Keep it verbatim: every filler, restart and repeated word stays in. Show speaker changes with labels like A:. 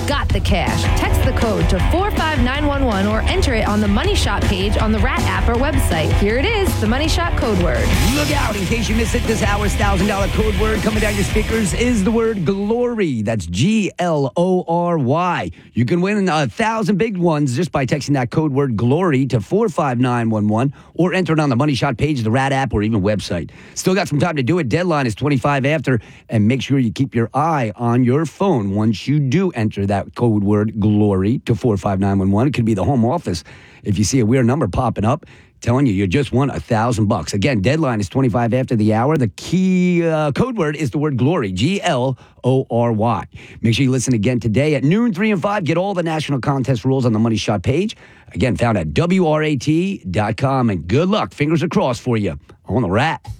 A: got the cash. Text the code to four five nine one one or enter it on the Money Shot page on the Rat app or website. Here it is, the Money Shot code word.
B: Look out, in case you missed it, this hour's one thousand dollars code word coming down your speakers is the word glory. That's G L O R Y. You can win a thousand big ones just by texting that code word glory to four five nine one one or enter it on the Money Shot page, the Rat app, or even website. Still got some time to do it. Deadline is twenty-five after, and make sure you keep your eye on your phone once you do enter that code word glory to four five nine one one. It could be the home office. If you see a weird number popping up, telling you you just won a thousand bucks. Again, deadline is twenty-five after the hour. The key uh, code word is the word glory, G L O R Y. Make sure you listen again today at noon, three and five. Get all the national contest rules on the Money Shot page. Again, found at W R A T dot com. And good luck. Fingers are crossed for you on the Rat.